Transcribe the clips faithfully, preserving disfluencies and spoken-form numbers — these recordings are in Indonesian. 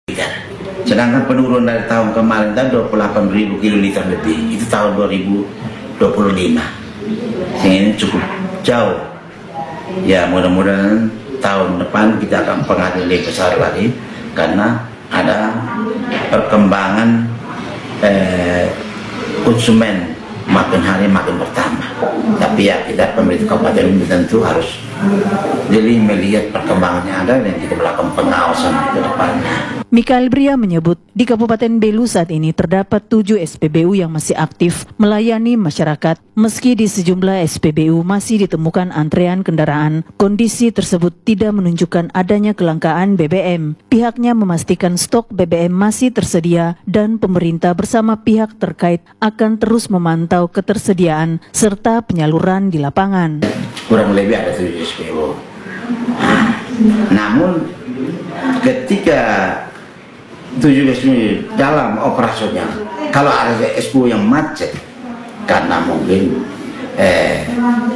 Sedangkan penurunan dari tahun kemarin tadi dua puluh delapan ribu kiloliter lebih, itu tahun dua ribu dua puluh lima. Sehingga ini cukup jauh. Ya mudah-mudahan tahun depan kita akan pengaruh lebih besar lagi karena ada perkembangan eh, konsumen makin hari makin bertambah. Tapi ya kita pemerintah kabupaten tentu harus jadi melihat perkembangannya ada dan kita melakukan pengawasan ke depannya. Mikael Bria menyebut di Kabupaten Belu saat ini terdapat tujuh S P B U yang masih aktif melayani masyarakat. Meski di sejumlah S P B U masih ditemukan antrean kendaraan, kondisi tersebut tidak menunjukkan adanya kelangkaan B B M. Pihaknya memastikan stok B B M masih tersedia dan pemerintah bersama pihak terkait akan terus memantau ketersediaan serta penyaluran di lapangan. Kurang lebih ada tujuh S P B U. Namun ketika tujuh S P B U dalam operasinya, kalau ada S P B U yang macet karena mungkin eh,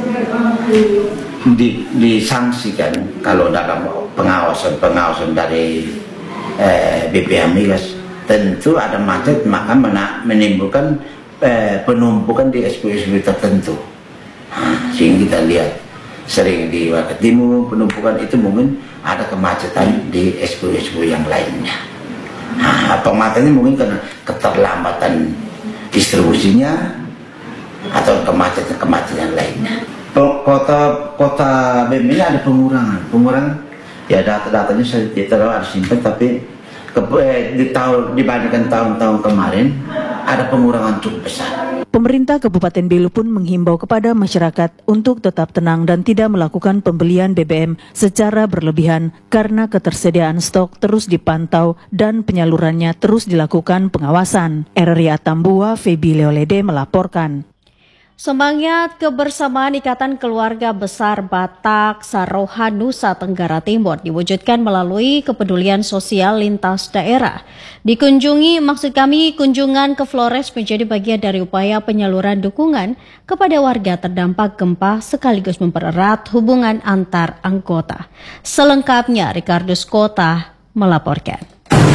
di, disangsikan kalau dalam pengawasan pengawasan dari eh, B P H Migas, tentu ada macet maka menimbulkan eh, penumpukan di S P B U S P B U tertentu. Nah, sehingga kita lihat sering di Wakatobi penumpukan itu mungkin ada kemacetan di S P B U S P B U yang lainnya. Nah, pemacetannya mungkin karena keterlambatan distribusinya atau kemacetan-kemacetan lainnya. Kota kota B E M ini ada pengurangan, pengurangan ya data-datanya saya tidak harus simpan, tapi ke, eh, di tahun dibandingkan tahun-tahun kemarin ada pengurangan cukup besar. Pemerintah Kabupaten Belu pun menghimbau kepada masyarakat untuk tetap tenang dan tidak melakukan pembelian B B M secara berlebihan karena ketersediaan stok terus dipantau dan penyalurannya terus dilakukan pengawasan. R R I Atambua, Febi Leolede melaporkan. Semangat kebersamaan Ikatan Keluarga Besar Batak Saroha Nusa Tenggara Timur diwujudkan melalui kepedulian sosial lintas daerah. Dikunjungi, maksud kami kunjungan ke Flores menjadi bagian dari upaya penyaluran dukungan kepada warga terdampak gempa sekaligus mempererat hubungan antar anggota. Selengkapnya Ricardus Kota melaporkan.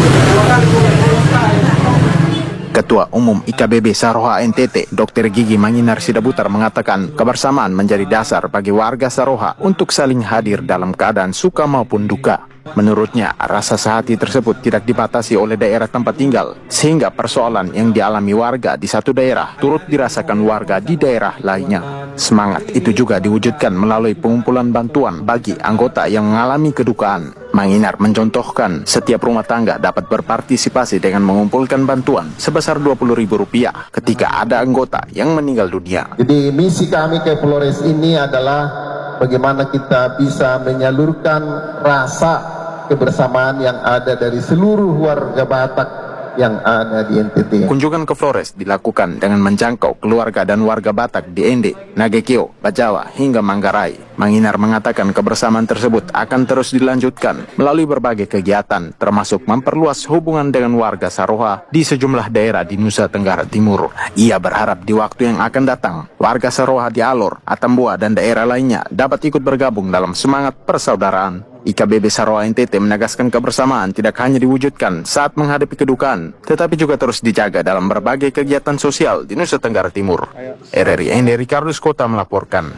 Ketua Umum I K B B Saroha N T T, Dokter Gigi Manginar Sidabutar mengatakan kebersamaan menjadi dasar bagi warga Saroha untuk saling hadir dalam keadaan suka maupun duka. Menurutnya, rasa sehati tersebut tidak dibatasi oleh daerah tempat tinggal, sehingga persoalan yang dialami warga di satu daerah turut dirasakan warga di daerah lainnya. Semangat itu juga diwujudkan melalui pengumpulan bantuan bagi anggota yang mengalami kedukaan. Manginar mencontohkan setiap rumah tangga dapat berpartisipasi dengan mengumpulkan bantuan sebesar dua puluh ribu rupiah ketika ada anggota yang meninggal dunia. Jadi misi kami ke Flores ini adalah bagaimana kita bisa menyalurkan rasa kebersamaan yang ada dari seluruh warga Batak yang ada di N T T. Kunjungan ke Flores dilakukan dengan menjangkau keluarga dan warga Batak di Ende, Nagekeo, Bajawa, hingga Manggarai. Manginar mengatakan kebersamaan tersebut akan terus dilanjutkan melalui berbagai kegiatan, termasuk memperluas hubungan dengan warga Saroha di sejumlah daerah di Nusa Tenggara Timur. Ia berharap di waktu yang akan datang, warga Saroha di Alor, Atambua, dan daerah lainnya dapat ikut bergabung dalam semangat persaudaraan. I K B B Saroha N T T menegaskan kebersamaan tidak hanya diwujudkan saat menghadapi kedukaan, tetapi juga terus dijaga dalam berbagai kegiatan sosial di Nusa Tenggara Timur. R R I Ende Ricardus Kota melaporkan.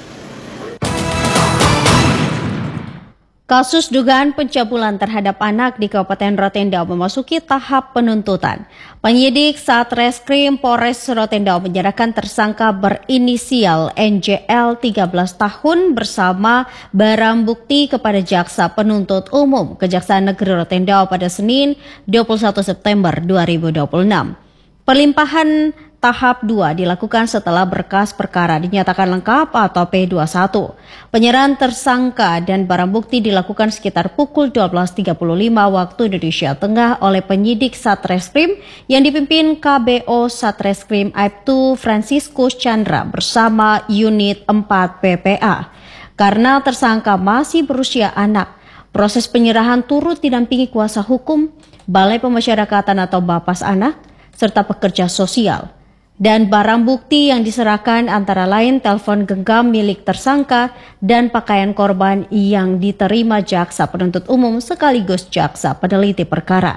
Kasus dugaan pencabulan terhadap anak di Kabupaten Rotendao memasuki tahap penuntutan. Penyidik Satreskrim Polres Rotendao menyerahkan tersangka berinisial N J L tiga belas tahun bersama barang bukti kepada Jaksa Penuntut Umum Kejaksaan Negeri Rotendao pada Senin dua puluh satu September dua ribu dua puluh enam. Perlimpahan tahap dua dilakukan setelah berkas perkara dinyatakan lengkap atau P dua puluh satu. Penyerahan tersangka dan barang bukti dilakukan sekitar pukul dua belas tiga puluh lima waktu Indonesia Tengah oleh penyidik Satreskrim yang dipimpin K B O Satreskrim Aibtu Franciscus Chandra bersama unit empat P P A. Karena tersangka masih berusia anak, proses penyerahan turut didampingi kuasa hukum, Balai Pemasyarakatan atau Bapas Anak, serta pekerja sosial. Dan barang bukti yang diserahkan antara lain telepon genggam milik tersangka dan pakaian korban yang diterima Jaksa Penuntut Umum sekaligus Jaksa Peneliti Perkara.